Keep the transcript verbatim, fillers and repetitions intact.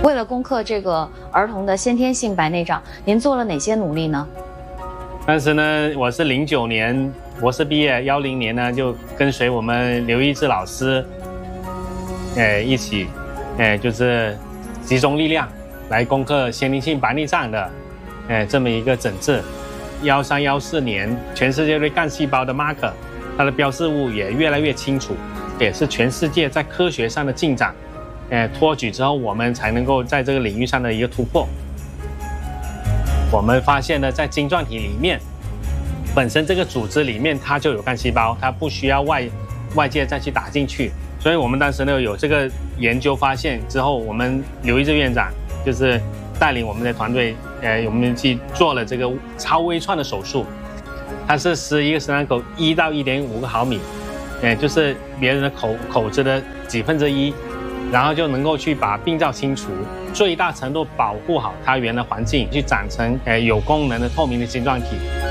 为了攻克这个儿童的先天性白内障，您做了哪些努力呢？ 当时呢，我是零九年博士毕业，幺零年呢就跟随我们刘一志老师，呃，一起，呃，就是集中力量来攻克先天性白内障的，呃，这么一个诊治。幺三幺四年，全世界对干细胞的 marker， 它的标示物也越来越清楚，也是全世界在科学上的进展，呃，托举之后，我们才能够在这个领域上的一个突破。我们发现呢，在晶状体里面，本身这个组织里面它就有干细胞，它不需要外外界再去打进去。所以我们当时呢有这个研究发现之后，我们刘一志院长就是带领我们的团队，呃，我们去做了这个超微创的手术，它是使一个生长口一到一点五个毫米，呃，就是别人的口口子的几分之一。然后就能够去把病灶清除，最大程度保护好它原的环境，去长成呃有功能的透明的晶状体。